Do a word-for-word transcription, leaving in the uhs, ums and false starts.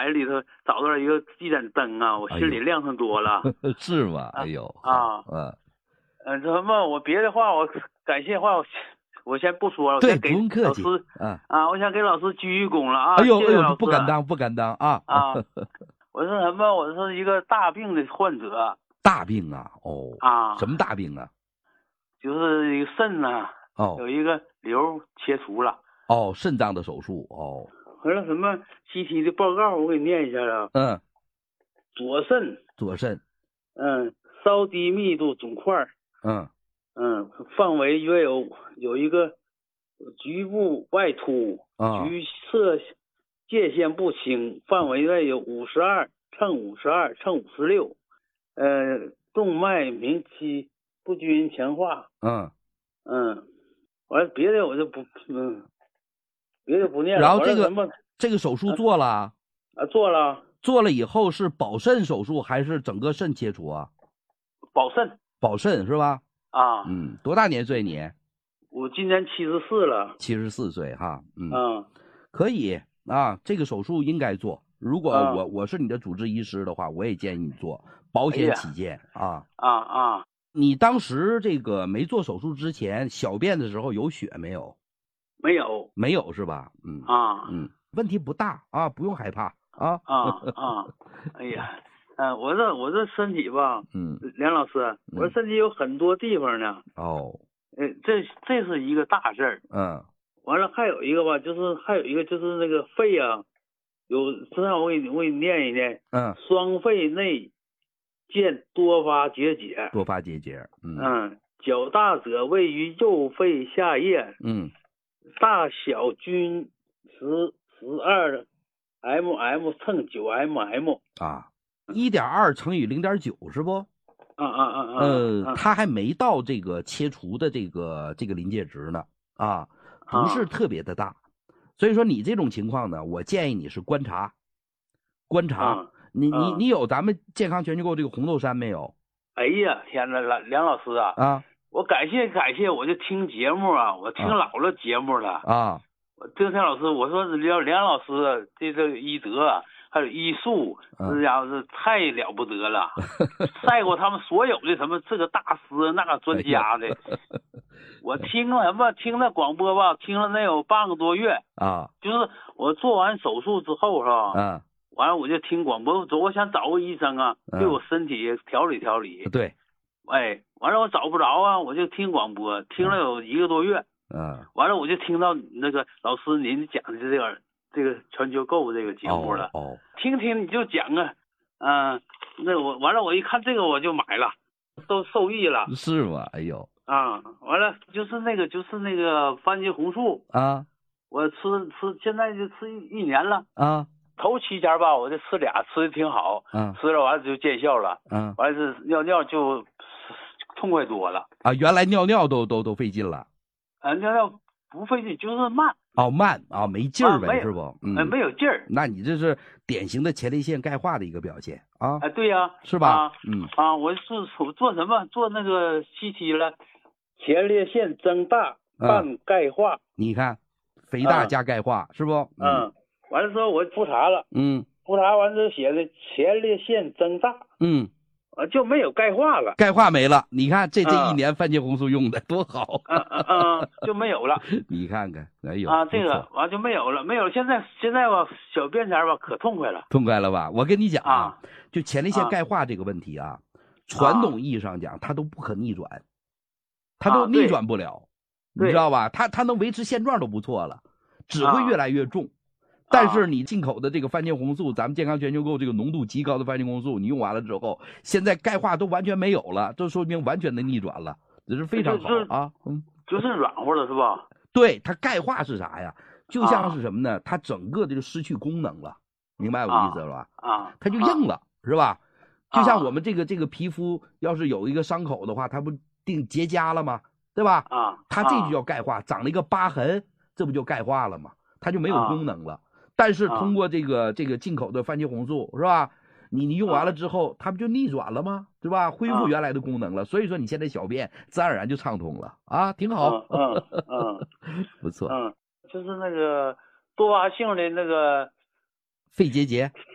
海里头找到了一个地盏灯啊，我心里亮堂多了。 哎、是吗？哎呦啊， 嗯， 呃，什么？我别的话，我感谢话，我我先不说了。 对， 我先给不用客气。 老师啊啊，我想给老师鞠一躬了啊！ 哎呦谢谢老师， 哎呦，不敢当，不敢当啊啊！我是什么？我是一个大病的患者。 大病啊？哦啊， 什么大病啊？ 就是一个肾呐， 哦， 有一个瘤切除了。 哦，肾脏的手术。哦， 完了什么 C T 的报告，我给你念一下啊。 嗯， 左肾， 左肾， 嗯，稍低密度肿块， 嗯嗯，范围约有有一个局部外凸， 啊， 局侧界限不清，范围内有五十二乘五十二乘五十六，呃，动脉鸣期不均强化， 嗯嗯，完了别的我就不，嗯，别的不念了。 然后这个什么这个手术做了啊？ 啊，做了。 做了以后是保肾手术还是整个肾切除啊？ 保肾。 保肾是吧？ 啊， 嗯，多大年岁你？ 我今年七十四了。 七十四岁哈，嗯， 嗯， 可以啊，这个手术应该做。如果啊我我是你的主治医师的话，我也建议你做，保险起见、 哎、 啊。 啊啊！ 你当时这个没做手术之前，小便的时候有血没有？ 没有， 没有是吧？嗯啊， 嗯，问题不大啊，不用害怕啊。 啊啊！哎呀，嗯、呃，我这我这身体吧， 嗯， 梁老师，我这身体有很多地方呢。 哦， 呃，这这是一个大事儿。 嗯， 完了还有一个吧，就是还有一个就是那个肺啊，有，这样我给你我给你念一念。 嗯， 双肺内见多发结节。 多发结节。嗯嗯，较大者位于右肺下叶。 嗯， 大小均十十二 mm 乘九 mm 啊，一点二乘以零点九是不？ 啊啊啊啊！ 呃，他还没到这个切除的这个这个临界值呢，啊，不是特别的大，所以说你这种情况呢，我建议你是观察，观察。 啊、 你你你有咱们健康全球购这个红豆杉没有？ 哎呀，天哪，梁梁老师啊！ 啊， 我感谢感谢，我就听节目啊，我听老了节目了啊。 我丁天老师，我说梁梁老师这个医德还有医术，这家伙是太了不得了，赛过他们所有的什么这个大师那个专家的。我听了什么听那广播吧，听了能有半个多月啊。就是我做完手术之后是吧？ 啊。 完了我就听广播，我想找个医生啊，对我身体调理调理。 对。 哎，完了我找不着啊，我就听广播，听了有一个多月。 嗯， 完了我就听到那个老师您讲的这个这个全球购这个节目了。 哦。哦听听你就讲啊，嗯、呃，那我完了我一看这个我就买了，都受益了。 是吗？哎呦。 啊，完了就是那个就是那个番茄红素啊， 我吃吃现在就吃一一年了啊。 头七天吧，我就吃俩，吃的挺好， 嗯， 吃了完了就见效了， 嗯， 完了是尿尿就痛快多了啊，原来尿尿都都都费劲了， 啊，尿尿不费劲，就是慢， 哦，慢啊，没劲儿呗， 啊、 是不？ 嗯，没有劲儿， 那你这是典型的前列腺钙化的一个表现啊， 啊，对呀、啊， 是吧？ 啊、 嗯， 啊，我是我做什么？做那个 C T 了，前列腺增大伴钙化， 嗯、你看，肥大加钙化、啊、是不？ 嗯，嗯完了之后我复查了， 嗯。 复查完之后写的前列腺增大， 嗯， 啊就没有钙化了， 钙化没了。你看这这一年番茄红素用的多好， 嗯嗯嗯，就没有了。 你看看，哎呦啊，这个完就没有了，没有。现在现在吧，小便前吧可痛快了， 痛快了吧？我跟你讲啊， 啊就前列腺钙化这个问题啊，啊传统意义上讲，它都不可逆转，它都逆转不了，啊、你知道吧？它它能维持现状都不错了，只会越来越重。啊但是你进口的这个番茄红素，咱们健康全球购这个浓度极高的番茄红素，你用完了之后，现在钙化都完全没有了，这说明完全的逆转了，这是非常好啊。嗯， 就是软和了，是吧？ 对，它钙化是啥呀？就像是什么呢？它整个就失去功能了，明白我意思了吧？ 啊， 它就硬了，是吧？就像我们这个这个皮肤要是有一个伤口的话，它不定结痂了吗？对吧？ 啊， 它这就叫钙化，长了一个疤痕，这不就钙化了吗？它就没有功能了。但是通过这个这个进口的番茄红素是吧？你你用完了之后，它不就逆转了吗？是吧？恢复原来的功能了。所以说你现在小便自然而然就畅通了啊，挺好。 嗯嗯， 不错。 嗯，就是那个多发性的那个肺结节。